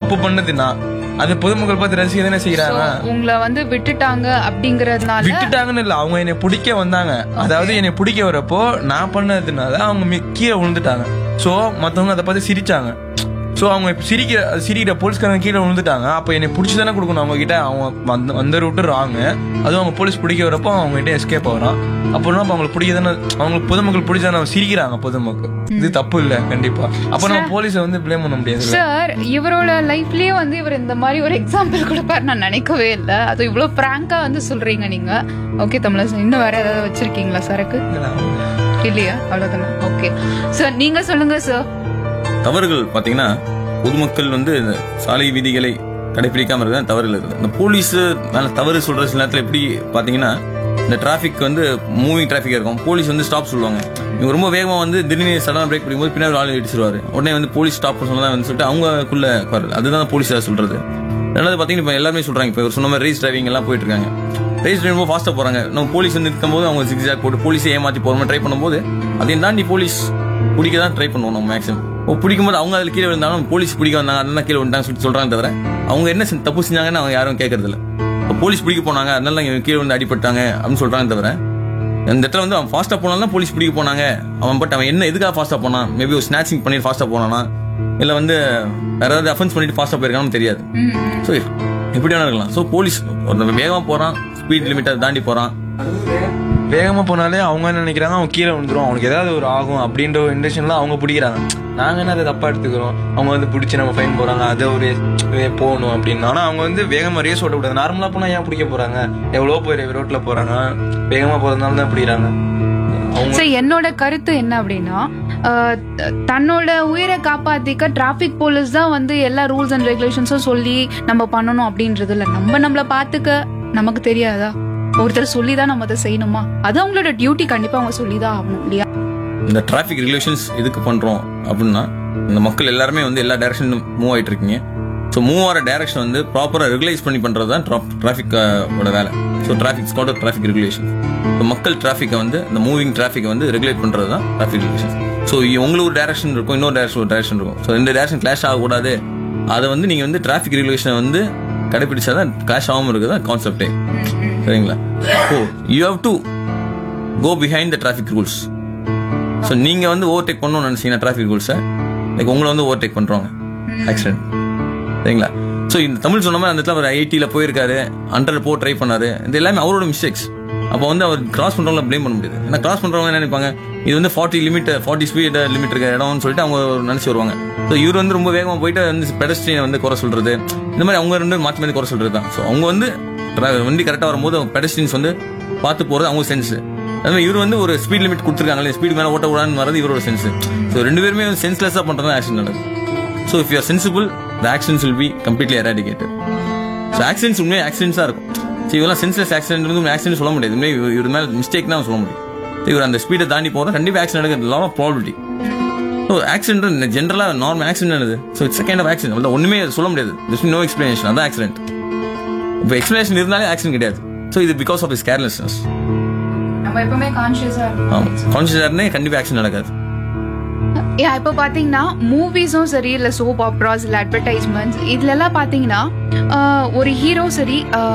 தப்பு பண்ணதுன்னா அது பொதுமக்கள் பார்த்து ரசிக்க தானே செய்யறாங்க. உங்களை வந்து விட்டுட்டாங்கன்னு இல்ல, அவங்க என்னை பிடிக்க வந்தாங்க. அதாவது என்னை பிடிக்க வரப்போ நான் பண்ணதுனால அவங்க கீழே விழுந்துட்டாங்க. சோ மத்தவங்க அதை பார்த்து சிரிச்சாங்க. ஸோ அவங்க இப்போ சிரிக்கிற போலீஸ்காரங்க கீழே விழுந்துட்டாங்க. அப்போ என்னை பிடிச்சி தானே கொடுக்கணும் அவங்க கிட்ட. அவங்க வந்த ரூட்டு ராங்க. அதுவும் அவங்க போலீஸ் பிடிக்க வரப்போ அவங்க கிட்ட எஸ்கேப் ஆகிறான். அப்படின்னா அப்போ அவங்களுக்கு பிடிக்க தானே, அவங்களுக்கு பொதுமக்கள் பிடிச்சா சிரிக்கிறாங்க பொதுமக்கள். இது தப்பு இல்லை கண்டிப்பா. அப்போ நம்ம போலீஸை வந்து பிளேம் பண்ண முடியாது சார். இவரோட லைஃப்லயே வந்து இவர் இந்த மாதிரி ஒரு எக்ஸாம்பிள் கொடுப்பாரு நான் நினைக்கவே இல்லை. அது இவ்வளவு பிராங்கா வந்து சொல்றீங்க நீங்க. ஓகே தமிழரசன், இன்னும் வேற ஏதாவது வச்சிருக்கீங்களா சரக்கு? இல்லையா? அவ்வளவுதானே. ஓகே சார், நீங்க சொல்லுங்க சார். தவறுகள் பாத்தீங்கன்னா பொதுமக்கள் வந்து சாலை விதிகளை கடைபிடிக்காம இருக்க தவறுகள் இருக்குது. இந்த போலீஸ் மேல தவறு சொல்ற சில நேரத்தில் எப்படி பாத்தீங்கன்னா, இந்த டிராபிக் வந்து மூவிங் டிராபிக் இருக்கும். போலீஸ் வந்து ஸ்டாப் சொல்லுவாங்க. இவங்க ரொம்ப வேகமா வந்து திடீர்னு சடனா பிரேக் பிடிக்கும்போது பின்னாடி ஆள் இடிச்சிருவாரு. உடனே வந்து போலீஸ் ஸ்டாப் சொன்னதான் சொல்லிட்டு அவங்களுக்குள்ள அதுதான் போலீஸ் சொல்றது. ரெண்டாவது பாத்தீங்கன்னா இப்ப எல்லாருமே சொல்றாங்க, இப்ப சொன்ன மாதிரி ரேஸ் டிரைவிங் எல்லாம் போயிட்டு இருக்காங்க. ரேஸ் டிரைவிங் ரொம்ப ஃபாஸ்டா போறாங்க. நம்ம போலீஸ் வந்து நிற்கும் போது அவங்க சிக்ஸாக் போட்டு போலீஸை ஏமாத்தி போற மாதிரி ட்ரை பண்ணும்போது அதையும் தாண்டி போலீஸ் பிடிக்க தான் ட்ரை பண்ணுவோம் நம்ம மேக்ஸிமம். பிடிக்கும் போது அவங்க அதில் கீழே விழுந்தாலும் போலீஸ் பிடிக்க வந்தாங்க அதெல்லாம் கீழே விழுந்தாங்க சொல்றாங்க தவிர அவங்க என்ன தப்பு செஞ்சாங்கன்னு அவங்க யாரும் கேட்கறது இல்லை. போலீஸ் பிடிக்க போனாங்க அதனால கீழே வந்து அடிபட்டாங்க அப்படின்னு சொல்றாங்க தவிர இந்த இடத்துல வந்து அவன் ஃபாஸ்டா போனாலும் போலீஸ் பிடிக்க போனாங்க. அவன் என்ன எதுக்காக ஃபாஸ்டா போனான்? மேபி ஒரு ஸ்நாச்சிங் பண்ணி ஃபாஸ்டா போனானா, இல்ல வந்து வேற ஏதாவது அஃபென்ஸ் பண்ணிட்டு ஃபாஸ்டா போயிருக்கான்னு தெரியாது. ஸோ எப்படியான இருக்கலாம். ஸோ போலீஸ் வேகமா போறான், ஸ்பீட் லிமிட்டை தாண்டி போறான். வேகமா போனாலே அவங்க என்ன நினைக்கிறாங்க, அவங்க கீழே வந்துடும், அவனுக்கு ஏதாவது ஒரு ஆகும் அப்படின்ற ஒரு இன்டென்ஷன்ல அவங்க பிடிக்கிறாங்க. நாங்க என்ன அதை தப்பா எடுத்துக்கிறோம். அவங்க வந்து பிடிச்சி நம்ம ஃபைன் போறாங்க, அதை ஒரு போகணும் அப்படின்னு. ஆனா அவங்க வந்து வேகமா ரேஸ் ஓட்டக்கூடாது. நார்மலா போனா ஏன் பிடிக்க போறாங்க? எவ்வளவோ பேர் ரோட்ல போறாங்க, வேகமா போறதுனால தான் பிடிக்கிறாங்க. என்னோட கருத்து என்ன அப்படின்னா, தன்னோட உயிரை காப்பாத்திக்க டிராபிக் போலீஸ் தான் வந்து எல்லா ரூல்ஸ் அண்ட் ரெகுலேஷன்ஸும் சொல்லி நம்ம பண்ணணும் அப்படின்றது இல்ல. நம்மள பாத்துக்க நமக்கு தெரியாதா? ஒருத்தர் சொல்லிதான் நம்ம அதை செய்யணுமா? அது அவங்களோட டியூட்டி. கண்டிப்பா அவங்க சொல்லிதான் ஆகணும் இல்லையா? இந்த டிராபிக் ரெகுலேஷன்ஸ் எதுக்கு பண்றோம் அப்படின்னா, இந்த மக்கள் எல்லாருமே வந்து எல்லா டைரக்ஷனும் மூவ் ஆயிட்டு இருக்கீங்க. ஸோ மூவ் ஆகிற டைரக்ஷன் வந்து ப்ராப்பரா ரெகுலைஸ் பண்ணி பண்றது தான் டிராபிக்கோட வேலை. So traffic Scott traffic regulation. இப்போ மக்கள் டிராபிக்கை வந்து இந்த மூவிங் டிராபிக்கை வந்து ரெகுலேட் பண்றது தான் டிராபிக் ரெகுலேஷன். ஸோ உங்களுக்கு ஒரு டைரக்ஷன் இருக்கும், இன்னொரு டைரக்ஷன் இருக்கும். ஸோ ரெண்டு டைரக்ஷன் கிளாஷ் ஆகக்கூடாது. அதை வந்து நீங்க வந்து டிராபிக் ரெகுலேஷனை வந்து கடைபிடிச்சாதான் கிளாஷ் ஆகாம இருக்குதா கான்செப்டே. சரிங்களா? ஓ you have to go behind the traffic rules. So நீங்க வந்து ஓவர்டேக் பண்ணணும்னு நினைச்சீங்கன்னா டிராபிக் ரூல்ஸை லைக் உங்களை வந்து ஓவர்டேக் பண்றவங்க ஆக்சிடென்ட். சரிங்களா? ஸோ இந்த தமிழ் சொன்ன மாதிரி அந்த இடத்துல அவர் 80ல போயிருக்காரு, 100 போ ட்ரை பண்ணாரு. இது எல்லாமே அவரோட மிஸ்டேக்ஸ். அப்போ வந்து அவர் கிராஸ் பண்றவங்கள பிளேம் பண்ண முடியாது. ஏன்னா கிராஸ் பண்றவங்க என்ன நினைப்பாங்க, இது வந்து 40 ஸ்பீட் லிமிட் இருக்க இடம்னு சொல்லிட்டு அவங்க நினைச்சு வருவாங்க. ஸோ இவர் வந்து ரொம்ப வேகமா போயிட்டு வந்து பெடஸ்ட்ரியனை வந்து குறை சொல்றது, இந்த மாதிரி அவங்க ரெண்டு மாற்றி மாற்றி குறை சொல்றது தான். ஸோ அவங்க வந்து வண்டி கரெக்டாக வரும்போது பெடஸ்ட்ரியன்ஸ் வந்து பார்த்து போறது அவங்க சென்ஸ். அதே மாதிரி இவர் வந்து ஒரு ஸ்பீட் லிமிட் கொடுத்துருக்காங்களே, ஸ்பீட் மேலே ஓட்ட கூடாதுன்னு வரது இவரோட சென்ஸ். ஸோ ரெண்டு பேருமே சென்ஸ்லெஸ்ஸாக பண்றது ஆக்சிடென்ட் நடக்குது. So if you are sensible, the accidents will be completely eradicated. So accidents உண்மையாக ஆக்சிடென்ட்ஸாக இருக்கும். ஸோ இதெல்லாம் சென்ஸ்லெஸ் ஆக்சிடென்ட் வந்து ஆக்சிடென்ட் சொல்ல முடியாது. இவர் மேலே மிஸ்டேக் தான் சொல்ல முடியும். இவர் அந்த ஸ்பீடை தாண்டி போகிறோம், கண்டிப்பாக ஆக்சிடென்ட் நடக்குது. Lot of probability. So accident ஜென்ரலாக நார்மல் ஆக்சிடென்ட் என்னது? So it's kind of accident. அவ்வளோ ஒன்றுமே சொல்ல முடியாது. This no explanation. அதான் ஆக்சிடென்ட். இப்போ எக்ஸ்பிளனேஷன் இருந்தாலே ஆக்சிடென்ட் கிடையாது. ஸோ இது பிகாஸ் ஆஃப் இஸ் கேர்லெஸ்னஸ். நம்ம எப்பவுமே கான்ஷியஸாக இருந்தே கண்டிப்பாக ஆக்சிடென்ட் நடக்காது. இப்ப பாத்தீங்கன்னா மூவிஸும் சரி, இல்ல சோப் ஆப்ராஸ், இல்ல அட்வர்டைஸ்மெண்ட்ஸ், இதுல எல்லாம் பாத்தீங்கன்னா ஒரு ஹீரோ சரி,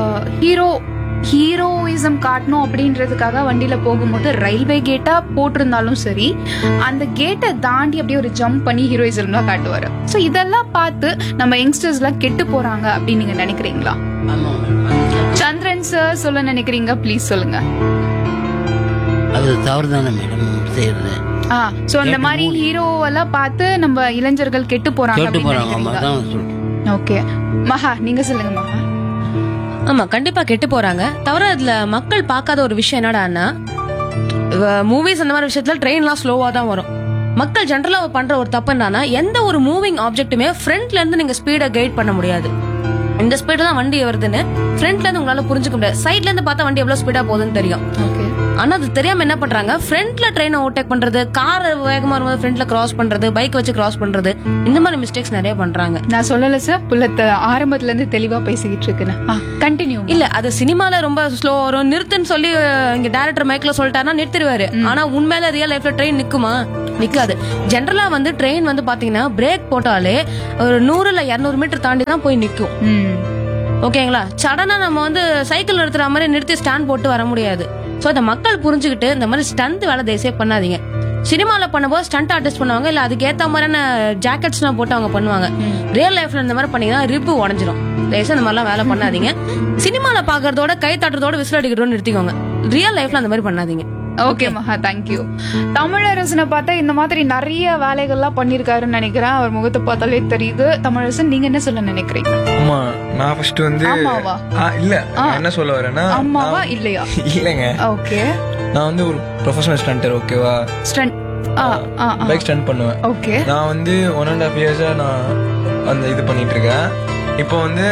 ஹீரோயிசம் காட்டணும் அப்படின்றதுக்காக வண்டியில போகும்போது ரயில்வே கேட்டா போட்டிருந்தாலும் சரி, அந்த கேட்டை தாண்டி அப்படியே ஒரு ஜம்ப் பண்ணி ஹீரோயிசம் தான் காட்டுவாரு. சோ இதெல்லாம் பார்த்து நம்ம யங்ஸ்டர்ஸ் எல்லாம் கெட்டு போறாங்க அப்படின்னு நீங்க நினைக்கிறீங்களா? சந்திரன் சார் சொல்ல நினைக்கிறீங்க, ப்ளீஸ் சொல்லுங்க. அது தவறுதானே மேடம் செய்யறது. சோ அந்த மாதிரி ஹீரோவெல்லாம் பார்த்து நம்ம இளைஞர்கள் கெட்டு போறாங்க. ஓகே மகா, நீங்க சொல்லுங்க மகா. ஆமா, கண்டிப்பா கெட்டு போறாங்க. தவிர அதுல மக்கள் பார்க்காத ஒரு விஷயம் என்னடான்னா, மூவிஸ் அந்த மாதிரி விஷயத்துல ட்ரெயின்லாம் ஸ்லோவா தான் வரும். மக்கள் ஜென்ரலா பண்ற ஒரு தப்பு என்னன்னா, எந்த ஒரு மூவிங் ஆப்ஜெக்ட்டுமே ஃப்ரண்ட்ல இருந்து நீங்க ஸ்பீடை கைட் பண்ண முடியாது. இந்த ஸ்பீடு தான் வண்டி வருதுன்னு ஃப்ரண்ட்ல இருந்து உங்களால புரிஞ்சுக்க முடியாது. சைட்ல இருந்து பார்த்தா வண்டி எவ்வளவு ஸ்பீடா போகுதுன்னு தெரியும். ஓகே. ஆனா அது தெரியாம என்ன பண்றாங்க, ஃப்ரண்ட்ல ட்ரெயினை ஓவர்டேக் பண்றது, கார் வேகமா வரும்போது ஃப்ரண்ட்ல கிராஸ் பண்றது, பைக் வச்சு கிராஸ் பண்றது, இந்த மாதிரி மிஸ்டேக்ஸ் நிறைய பண்றாங்க. நான் சொல்லல சார், புள்ளத்த ஆரம்பத்துல இருந்து தெளிவா பேசிக்கிட்டு இருக்குன்னு. கண்டினியூ. இல்ல அது சினிமால ரொம்ப ஸ்லோ வரும், நிறுத்துன்னு சொல்லி இங்க டைரக்டர் மைக்ல சொல்லிட்டாருன்னா நிறுத்திடுவாரு. ஆனா உண்மையில ரியல் லைஃப்ல ட்ரெயின் நிக்குமா? நிக்காது. ஜென்ரலா வந்து ட்ரெயின் வந்து பாத்தீங்கன்னா பிரேக் போட்டாலே ஒரு 100 இல்ல 200 மீட்டர் தாண்டி தான் போய் நிக்கும். ஓகேங்களா? சடனா நம்ம வந்து சைக்கிள் நிறுத்துற மாதிரி நிறுத்தி ஸ்டாண்ட் போட்டு வர முடியாது. சோ இந்த மக்கள் புரிஞ்சுக்கிட்டு இந்த மாதிரி ஸ்டண்ட் வேலை தயவுசே பண்ணாதீங்க. சினிமால பண்ணும்போது ஸ்டண்ட் ஆர்டிஸ்ட் பண்ணுவாங்க, இல்ல அதுக்கு ஏத்த மாதிரியான ஜாக்கெட்ஸ் போட்டு அவங்க பண்ணுவாங்க. ரியல் லைஃப்ல இந்த மாதிரி பண்ணீங்கன்னா ரிப்பு உடஞ்சிரும். தயவுசே இந்த மாதிரிலாம் வேலை பண்ணாதீங்க. சினிமால பாக்குறதோட கை தட்டுறதோட விசில் அடிக்கிறதோட நிறுத்திக்கோங்க. ரியல் லைஃப்ல அந்த மாதிரி பண்ணாதீங்க. ஓகே மகா, தேங்க்யூ. தமிழரசனை பார்த்தா இந்த மாதிரி நிறைய வேலைகள்லாம் பண்ணிருக்காருன்னு நினைக்கிறேன். அவர் முகத்தை பார்த்தாலே தெரியுது. தமிழரசன், நீங்க என்ன சொல்ல நினைக்கிறீங்க? ஆமா, நான் ஃபர்ஸ்ட் வந்து ஆமாவா? இல்ல, நான் என்ன சொல்ல வரேன்னா, அம்மாவா இல்லையா? இல்லங்க, ஓகே. நான் வந்து ஒரு ப்ரொஃபஷனல் ஸ்டண்டர். ஓகேவா? ஸ்டண்ட். பைக் ஸ்டண்ட் பண்ணுவேன். ஓகே. நான் வந்து 1.5 இயர்ஸா நான் அந்த இது பண்ணிட்டு இருக்கேன். இப்போ வந்து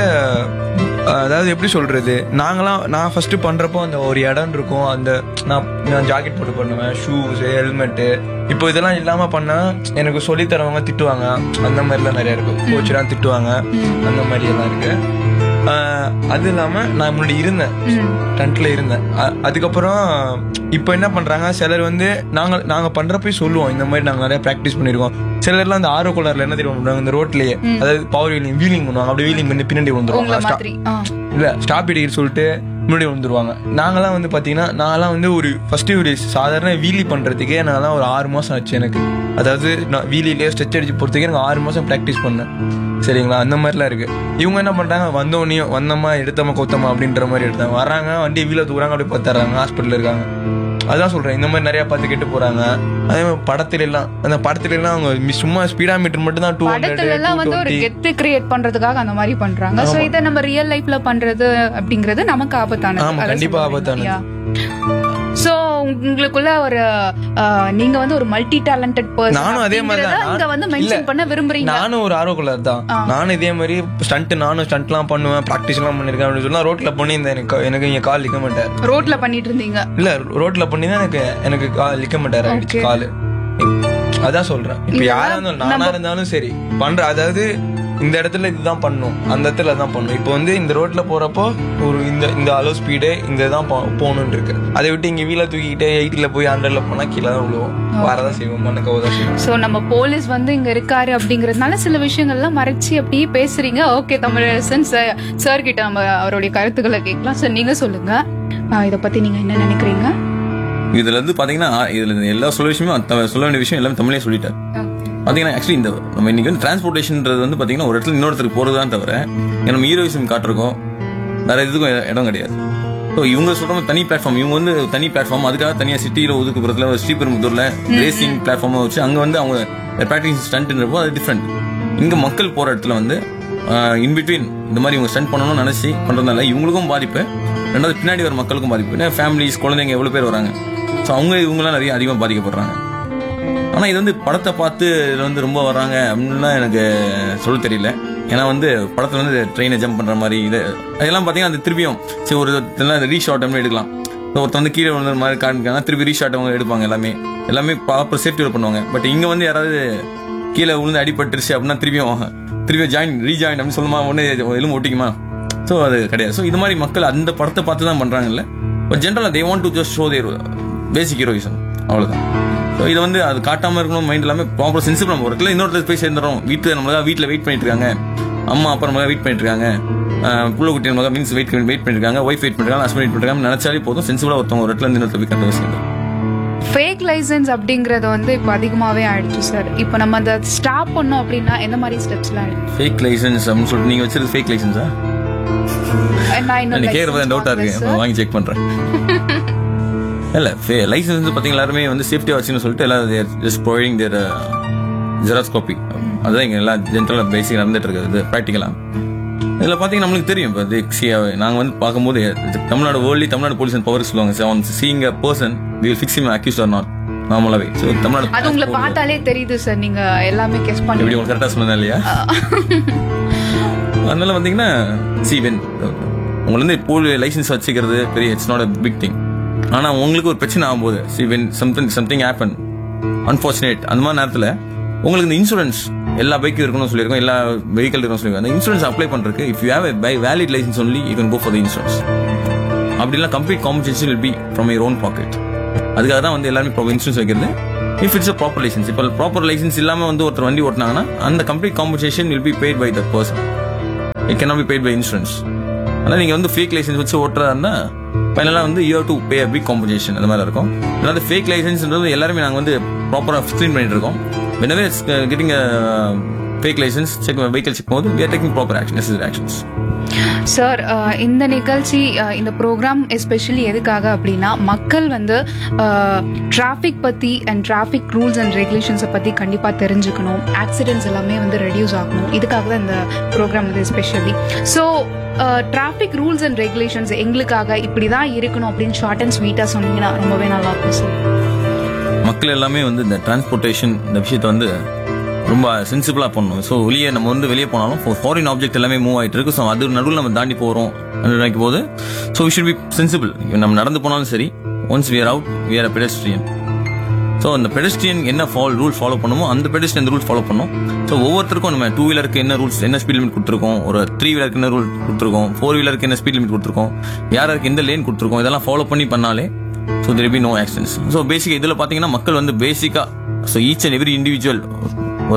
அதாவது எப்படி சொல்றது, நான் ஃபர்ஸ்ட் பண்றப்போ அந்த ஒரு இடம் இருக்கும், அந்த நான் ஜாக்கெட் போட்டு பண்ணுவேன், ஷூஸ், ஹெல்மெட்டு. இப்போ இதெல்லாம் இல்லாம பண்ணா எனக்கு சொல்லி தரவங்க திட்டுவாங்க, அந்த மாதிரிலாம் நிறைய இருக்கு. கோச்செல்லாம் திட்டுவாங்க, அந்த மாதிரி எல்லாம் இருக்கு. அது இல்லாம நான் முன்னாடி இருந்தேன், டென்ட்ல இருந்தேன். அதுக்கப்புறம் இப்போ என்ன பண்றாங்க, சிலர் வந்து நாங்க பண்றப்ப சொல்லுவோம், இந்த மாதிரி நாங்க நிறைய பிராக்டிஸ் பண்ணிருக்கோம். சிலர்லாம் அந்த ஆர்வ கோளாறுல என்ன தெரியும் பண்ணுவாங்க, இந்த ரோட்லயே, அதாவது பவர் வீலிங் பண்ணுவாங்க. அப்படி வீலிங் பண்ணி பின்னாடி வந்துருவாங்க. இல்ல ஸ்டாப் இடிக்கிட்டு சொல்லிட்டு முன்னாடி வந்துருவாங்க. நாங்கெல்லாம் வந்து பாத்தீங்கன்னா, நான்லாம் வந்து ஒரு ஃபர்ஸ்ட் ஒரு சாதாரண வீலி பண்றதுக்கே நான்லாம் ஒரு 6 மாசம் ஆச்சு எனக்கு. அதாவது நான் வீலிலே ஸ்ட்ரெச் அடிச்சு போறதுக்கே எனக்கு 6 மாசம் பிராக்டிஸ் பண்ணேன். சரிங்களா? அந்த மாதிரிலாம் இருக்கு. இவங்க என்ன பண்றாங்க, வந்தோமா எடுத்தமா கொத்தமா அப்படின்ற மாதிரி எடுத்தாங்க. வராங்க, வண்டியை வீல தூக்குறாங்க, அப்படியே பார்த்துறாங்க, ஹாஸ்பிட்டல் இருக்காங்க. அதான் சொல்றேன், இந்த மாதிரி நிறைய பார்த்து கெட்டு போறாங்க. அதே மாதிரி படத்துல எல்லாம் அவங்க சும்மா ஸ்பீடா மீட்டர் மட்டும் தான் 200 படத்துல எல்லாம் வந்து ஒரு கெத்து கிரியேட் பண்றதுக்காக அந்த மாதிரி பண்றாங்க. சோ இத நம்ம ரியல் லைஃப்ல பண்றது அப்படிங்கிறது நமக்கு ஆபத்தானது. ஆமா, கண்டிப்பா ஆபத்தானது. சோ உங்களுக்குள்ள ஒரு நீங்க வந்து ஒரு மல்டி டேலண்டட் பர்சன். நானும் அதே மாதிரி தான் இங்க வந்து மென்ஷன் பண்ண விரும்புறீங்க. நானும் ஒரு ஆர்வக்குள்ளர் தான். நானும் இதே மாதிரி ஸ்டண்ட்லாம் பண்ணுவேன், பிராக்டிஸ் எல்லாம் பண்ணிருக்கேன். அப்படின்னு சொன்னா ரோட்ல பண்ணி எனக்கு இங்க கால் லிக்க மாட்டார். ரோட்ல பண்ணிட்டு இருந்தீங்க? இல்ல, ரோட்ல பண்ணி தான் எனக்கு கால் லிக்க மாட்டாரு, ஆயிடுச்சு காலு. அதான் சொல்றேன். இப்ப யாரா இருந்தாலும், நானா இருந்தாலும் சரி பண்ற, அதாவது இந்த இடத்துல இதுதான் பண்ணும், அந்த இடத்துல தான் பண்ணும். இப்போ வந்து இந்த ரோட்ல போறப்போ ஒரு இந்த அளவு ஸ்பீடு இந்த தான் போகணும்னு இருக்கு. அதை விட்டு இங்க வீல தூக்கிக்கிட்டே 80ல போய் 100ல போனா கீழே தான் விழுவோம், வரதான் செய்வோம், மண்ணுக்கதான் செய்வோம். சோ நம்ம போலீஸ் வந்து இங்க இருக்காரு அப்படிங்கறதுனால சில விஷயங்கள்லாம் மறைச்சு அப்படியே பேசுறீங்க. ஓகே தமிழரசன் சார் கிட்ட நம்ம அவருடைய கருத்துக்களை கேட்கலாம். சார் நீங்க சொல்லுங்க, இத பத்தி நீங்க என்ன நினைக்கிறீங்க? இதுல இருந்து பாத்தீங்கன்னா, இதுல எல்லா சொல்யூஷனுமே சொல்ல வேண்டிய விஷயம் எல்லாமே தமிழே சொல்லிட்டாரு. பாத்தீங்கன்னா ஆக்சுவலி இந்த நம்ம இன்னைக்கு வந்து டிரான்ஸ்போர்டேஷன்ன்றது வந்து பாத்தீங்கன்னா ஒரு இடத்துல இன்னொருத்தருக்கு போறதுதான் தவிர நம்ம ஹீரோயிசம் காட்டுறோம் வேற எதுக்கும் இடம் கிடையாது. ஸோ இவங்க சொல்ற தனி பிளாட்ஃபார்ம், இவங்க வந்து தனி பிளாட்ஃபார்ம், அதுக்காக தனியா சிட்டியில ஒதுக்குப்புறத்துல ஸ்ரீபெரும்புத்தூர்ல ரேசிங் பிளாட்ஃபார்ம் வச்சு அங்க வந்து அவங்க பிராக்டிஸ் ஸ்டண்ட்ன்றப்போ அது டிஃப்ரெண்ட். இங்க மக்கள் போற இடத்துல வந்து இன்பிட்வீன் இந்த மாதிரி இவங்க ஸ்டண்ட் பண்ணணும்னு நினைச்சு பண்றதுனால இவங்களுக்கும் பாதிப்பு, ரெண்டாவது பின்னாடி வர மக்களுக்கும் பாதிப்பு. ஃபேமிலிஸ், குழந்தைங்க எவ்வளவு பேர் வராங்க, ஸோ இவங்களாம் நிறைய அதிகமாக பாதிக்கப்படுறாங்க. ஆனா இது வந்து படத்தை பார்த்து இதுல வந்து ரொம்ப வர்றாங்க அப்படின்லாம் எனக்கு சொல்ல தெரியல. ஏன்னா வந்து படத்துல வந்து ட்ரெயினை ஜம்ப் பண்ற மாதிரி அதெல்லாம் பாத்தீங்கன்னா அது திருப்பியும் சரி ஒரு ரீஷார்ட் எடுக்கலாம். ஒருத்தர் வந்து கீழே விழுந்த மாதிரி காமிக்காங்க, திருப்பி ரீஷார்ட் அவங்க எடுப்பாங்க. எல்லாமே ப்ராப்பர் சேஃப்டியோட பண்ணுவாங்க. பட் இங்க வந்து யாராவது கீழே விழுந்து அடிபட்டுருச்சு அப்படின்னா திருப்பியும் ரீஜாயின் அப்படின்னு சொல்லுமா, ஒன்னு எலும்பு ஒட்டிக்குமா? ஸோ அது கிடையாது. ஸோ இது மாதிரி மக்கள் அந்த படத்தை பார்த்து தான் பண்றாங்கல்ல. பட் ஜென்ரலா they want to just show there basic heroism, அவ்வளவுதான். ஸோ இது வந்து அது காட்டாம இருக்கணும், மைண்ட் எல்லாமே ப்ராப்பர் சென்சிபிள். நம்ம ஒருக்கில் இன்னொருத்தர் போய் சேர்ந்துடும், வீட்டில் வெயிட் பண்ணிட்டு இருக்காங்க, அம்மா அப்பா நம்ம வெயிட் பண்ணிட்டு இருக்காங்க, புள்ள குட்டி நம்ம மீன்ஸ் வெயிட் பண்ணிட்டு இருக்காங்க, ஒய்ஃப் வெயிட் பண்ணிருக்காங்க, ஹஸ்பண்ட் வெயிட் பண்ணிருக்காங்க, நினைச்சாலே போதும் சென்சிபிளா ஒருத்தவங்க ஒரு இடத்துல இருந்து இன்னொருத்தர் கரெக்டாக சேர்ந்து. ஃபேக் லைசன்ஸ் அப்படிங்கறது வந்து இப்போ அதிகமாவே ஆயிடுச்சு சார். இப்போ நம்ம அதை ஸ்டாப் பண்ணோம் அப்படின்னா எந்த மாதிரி ஸ்டெப்ஸ்லாம் இருக்கு? ஃபேக் லைசன்ஸ் அப்படின்னு சொல்லிட்டு நீங்க வச்சிருக்க ஃபேக் லைசன்ஸா? எனக்கு கேட்கறது டவுட்டா இருக்கு, வாங்கி செக் பண்றேன். இல்ல லைசன்ஸ் பாத்தீங்கன்னா எல்லாருமே வந்து சேஃப்டியா வச்சுன்னு சொல்லிட்டு எல்லாரும் ஜஸ்ட் ப்ரொவைடிங் தேர் ஜெராக்ஸ் காப்பி. அதுதான் இங்க எல்லாம் ஜென்ரலா பேசிக் நடந்துட்டு இருக்குது ப்ராக்டிக்கலா. இதுல பாத்தீங்கன்னா நம்மளுக்கு தெரியும். இப்போ நாங்க வந்து பார்க்கும்போது தமிழ்நாடு போலீஸ் அண்ட் பவர் சொல்லுவாங்க, seeing a person we will fix him accused or not நார்மலாவே. சோ தமிழ்நாடு அது உங்களுக்கு பார்த்தாலே தெரியுது சார், நீங்க எல்லாமே கெஸ் பண்ணி எப்படி உங்களுக்கு கரெக்டா சொன்னதா இல்லையா? அதனால வந்தீங்கன்னா சீவன் உங்களுக்கு வந்து இப்போ லைசன்ஸ் வச்சுக்கிறது பெரிய it's not a big thing. ஆனா உங்களுக்கு ஒரு பிரச்சனை ஆகும்போது சீவன் சம்திங் ஹேப்பன் அன்பார்ச்சுனேட் அந்த மாதிரி நேரத்தில் உங்களுக்கு இந்த இன்சூரன்ஸ் எல்லா பைக்கும் இருக்கணும்னு சொல்லியிருக்கோம், எல்லா வெஹிக்கல் இருக்கணும்னு சொல்லியிருக்கோம். அந்த இன்சூரன்ஸ் அப்ளை பண்றதுக்கு if you have a valid license only you can go for the insurance. அப்படின்னா complete compensation will be from your own pocket. அதுக்காக தான் வந்து எல்லாருமே இன்சூரன்ஸ் வைக்கிறது. If it's a proper license, இப்போ ப்ராப்பர் லைசன்ஸ் இல்லாம வந்து ஒருத்தர் வண்டி ஓட்டினாங்கன்னா அந்த complete compensation will be paid by the person. It cannot be paid by insurance. ஆனால் நீங்க வந்து ஃபேக் லைசன்ஸ் வச்சு ஓட்டுறதா இருந்தா ஃபைனலாக வந்து you have to pay a big compensation அந்த மாதிரி இருக்கும். அதாவது ஃபேக் லைசன்ஸ்ன்றது எல்லாருமே நாங்கள் வந்து ப்ராப்பராக ஸ்க்ரீன் பண்ணிட்டு இருக்கோம். whenever it's getting a fake license check vehicle check போது we are taking proper action, necessary actions. Sir, இந்த நிகழ்ச்சி இந்த ப்ரோக்ராம் எஸ்பெஷலி எதுக்காக அப்படின்னா மக்கள் வந்து டிராஃபிக் பற்றி அண்ட் டிராஃபிக் ரூல்ஸ் அண்ட் ரெகுலேஷன்ஸை பற்றி கண்டிப்பாக தெரிஞ்சுக்கணும், ஆக்சிடென்ட்ஸ் எல்லாமே வந்து ரெடியூஸ் ஆகணும். இதுக்காக தான் இந்த ப்ரோக்ராம் வந்து especially. So traffic rules and regulations எங்களுக்காக இப்படி தான் இருக்கணும் அப்படின்னு ஷார்ட் அண்ட் ஸ்வீட்டாக சொன்னீங்கன்னா ரொம்பவே நல்லா இருக்கும் சார். மக்கள் எல்லாமே வந்து இந்த டிரான்ஸ்போர்ட்டேஷன் இந்த விஷயத்தை வந்து ரொம்ப சென்சிபிளா பண்ணணும். ஸோ நம்ம வந்து வெளியே போனாலும் ஃபாரின் ஆப்ஜெக்ட் எல்லாமே மூவ் ஆயிட்டு இருக்கு. ஸோ அது நடுவில் நம்ம தாண்டி போறோம் நினைக்கும் போது so we should be sensible. நம்ம நடந்து போனாலும் சரி, once we are out we are a pedestrian. So அந்த பெடஸ்ட்ரியன் என்ன ரூல் ஃபாலோ பண்ணுமோ அந்த பெடஸ்ட்ரியன் ரூல் ஃபாலோ பண்ணும். ஸோ ஒவ்வொருத்தருக்கும் நம்ம 2 வீலருக்கு என்ன ரூல்ஸ், என்ன ஸ்பீட் லிமிட் கொடுத்துருக்கோம், ஒரு 3 வீலருக்கு என்ன ரூல் கொடுத்துருக்கோம், 4 வீலருக்கு என்ன ஸ்பீட் லிமிட் கொடுத்துருக்கோம், யாருக்கு எந்த லேன் கொடுத்துருக்கோம், இதெல்லாம் ஃபாலோ பண்ணி பண்ணாலே so there will be no accidents. So பேசிக்காக இதில் பார்த்தீங்கன்னா மக்கள் வந்து பேசிக்காக so each and every individual ஒரு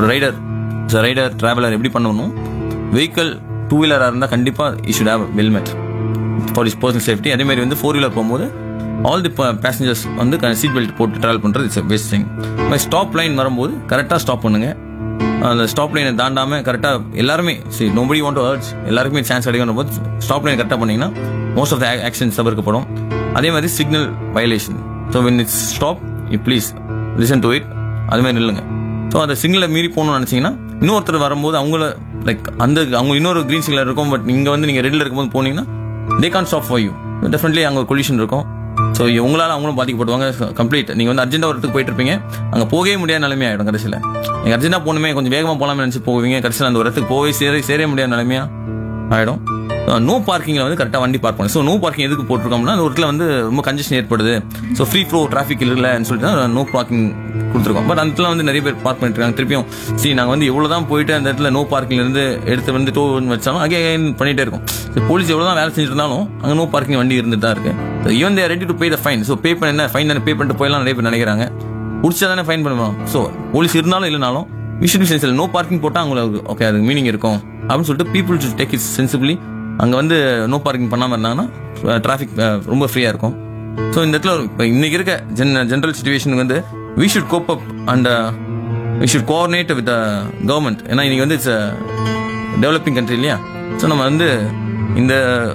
ரைடர் டிராவலர் எப்படி பண்ணணும், வெஹிக்கல் 2 வீலராக இருந்தால் கண்டிப்பாக you should have helmet for is personal safety. அதே மாதிரி வந்து 4 வீலர் போகும்போது ஆல் தி பேசஞ்சர்ஸ் வந்து சீட் பெல்ட் போட்டு டிராவல் பண்ணுறது it's best thing. Stop line வரும்போது கரெக்டாக ஸ்டாப் பண்ணுங்க. அந்த ஸ்டாப் லைனை தாண்டாமல் கரெக்டாக எல்லாருமே சரி நோபடி வாண்ட் டு அர்ஜ் எல்லாருக்குமே சான்ஸ் கிடைக்கும் போது ஸ்டாப் லைன் கரெக்டாக பண்ணிங்கன்னா மோஸ்ட் ஆஃப் த ஆக்ஷன்ஸ் தவிர்க்கப்படும். அதே மாதிரி signal violation. So when it's stop you please listen to it, அது மாதிரி நில்லுங்க. ஸோ அந்த சிக்னலை மீறி போகணும்னு நினச்சிங்கன்னா இன்னொருத்தர் வரும்போது அவங்கள அவங்க இன்னொரு கிரீன் சிக்னல் இருக்கும், பட் இங்கே வந்து நீங்கள் ரெட்டில் இருக்கும்போது போனீங்கன்னா தே can't stop for you. Definitely அங்கே ஒரு கொலிஷன் இருக்கும். ஸோ உங்களால் அவங்களும் பாதிக்கப்படுவாங்க. கம்ப்ளீட் நீங்கள் வந்து அர்ஜென்ட்டாக ஒரு இடத்துக்கு போயிட்டு இருப்பீங்க, அங்கே போகவே முடியாத நிலைமையா ஆகிடும். கடைசியில் நீங்கள் அர்ஜென்ட்டாக போகணுமே கொஞ்சம் வேகமாக போகலாமே நினச்சி போவீங்க, கடைசியில் அந்த ஒரு இடத்துக்கு போய் சேர முடியாத நிலைமையா ஆகிடும். நோ பார்க்கிங்ல வந்து கரெக்டாக வண்டி பார்க் பண்ணுங்க. ஸோ நோ பார்க்கிங் எதுக்கு போட்டிருக்கோம்னா அந்த இடத்துல வந்து ரொம்ப கன்ஜெஷன் ஏற்படுது, ஸோ ஃப்ரீ ஃப்ளோ டிராஃபிக் இல்லைன்னு சொல்லிட்டு நோ பார்க்கிங் கொடுத்துருக்கோம். பட் அந்த இடத்துல வந்து நிறைய பேர் பார்க் பண்ணிட்டு இருக்காங்க. திருப்பியும் நாங்கள் வந்து எவ்வளோதான் போயிட்டு அந்த இடத்துல நோ பார்க்கிங்ல இருந்து எடுத்து வந்து டோ வச்சாலும் அகைன் பண்ணிட்டே இருக்கும். போலீஸ் எவ்வளோதான் வேலை செஞ்சுட்டு இருந்தாலும் அங்கே நோ பார்க்கிங் வண்டி இருந்துட்டு தான் இருக்கு. Even there ready to pay the fine. So பே பண்ண என்ன ஃபைன் தானே பே பண்ணிட்டு போயெல்லாம் நிறைய பேர் நினைக்கிறாங்க, பிடிச்சா தானே ஃபைன் பண்ணுவாங்க. ஸோ போலீஸ் இருந்தாலும் இல்லைனாலும் விஷயம் சென்சிபிள். நோ பார்க்கிங் போட்டால் அவங்களுக்கு ஓகே அதுக்கு மீனிங் இருக்கும் அப்படின்னு சொல்லிட்டு people to take it sensibly. அங்கே வந்து நோ பார்க்கிங் பண்ணாமல் இருந்தாங்கன்னா டிராஃபிக் ரொம்ப ஃப்ரீயாக இருக்கும். ஸோ இந்த இடத்துல இப்போ இன்னைக்கு இருக்க ஜென்ரல் சிச்சுவேஷனுக்கு வந்து we should cope up and we should coordinate with the government. ஏன்னா இன்னைக்கு வந்து இட்ஸ் டெவலப்பிங் கண்ட்ரி இல்லையா. ஸோ நம்ம வந்து இந்த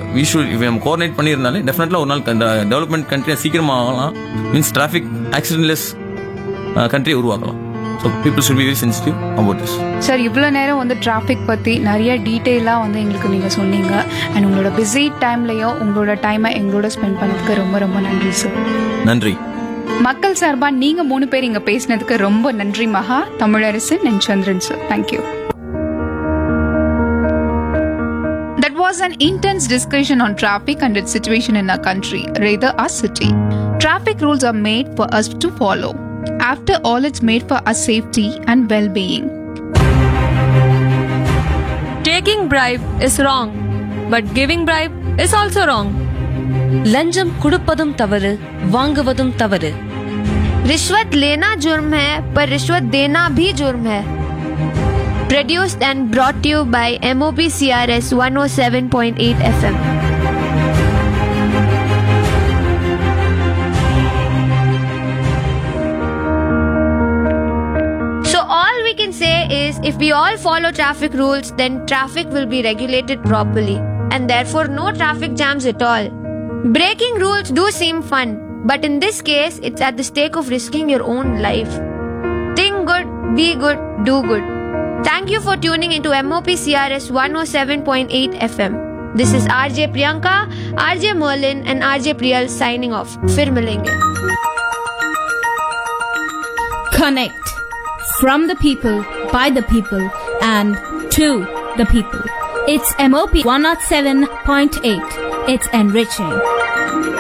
நம்ம கோஆர்டினேட் பண்ணியிருந்தாலே டெஃபினெட்லாம் ஒரு நாள் இந்த டெவலப்மெண்ட் கண்ட்ரியை சீக்கிரமாக ஆகலாம். மீன்ஸ் டிராஃபிக் ஆக்சிடென்ட்லெஸ் கண்ட்ரியை உருவாக்கலாம். So people should be very sensitive about this. Sir, இவ்வளோ நேரம் வந்து டிராஃபிக் பற்றி நிறைய டீட்டெயிலாக வந்து எங்களுக்கு நீங்கள் சொன்னீங்க. அண்ட் உங்களோட பிஸி டைம்லையும் உங்களோட டைமை எங்களோட ஸ்பெண்ட் பண்ணதுக்கு ரொம்ப ரொம்ப நன்றி சார். நன்றி. மக்கள் சார்பா நீங்க 3 பேர் இங்க பேசினதுக்கு ரொம்ப நன்றி மகா, Tamilarasan and Chandran sir. Thank you. That was an intense discussion on traffic and its situation in our country, rather our city. Traffic rules are made for us to follow. After all, it's made for our safety and well-being. Taking bribe is wrong, but giving bribe is also wrong. லஞ்சம் கொடுப்பதும் தவறு, வாங்குவதும் தவறு. रिश्वत लेना जुर्म है, पर रिश्वत देना भी जुर्म है. Produced and brought to you by MOP CRS 107.8 FM. So all we can say is, if we all follow traffic rules, then traffic will be regulated properly, and therefore no traffic jams at all. Breaking rules do seem fun, but in this case, it's at the stake of risking your own life. Think good, be good, do good. Thank you for tuning into MOP CRS 107.8 FM. This is RJ Priyanka, RJ Merlin and RJ Priyal signing off. Fir milenge. Connect from the people, by the people, and to the people. It's MOP 107.8. It's enriching.